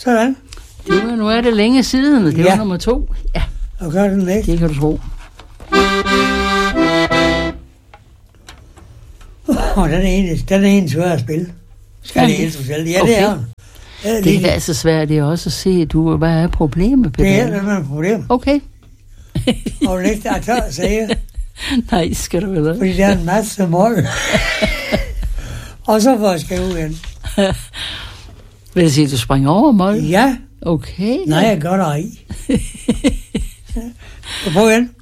Sådan. Nu er det længe siden, det var nummer 2. Ja. Og gør den næste. Det kan du tro. Den er en svær at spille. Skal det helt selv? Ja, det er. Det er da altså svært, det er også at se, hvad er problemet, Peter? Det er et problem. Okay. Og næste er tør at sige. Nej, skal du vel. Fordi der er en masse mål. Og så får jeg skrive igen. Vil jeg sige, at du springer over mål? Ja. Okay. Nej, jeg gør det ikke. Prøv igen.